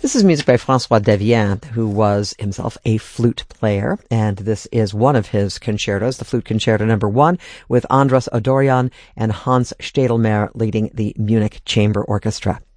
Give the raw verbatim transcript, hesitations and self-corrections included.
This is music by François Deviant, who was himself a flute player, and this is one of his concertos, the Flute Concerto Number One, with Andras Adorjan and Hans Stadelmeier leading the Munich Chamber Orchestra.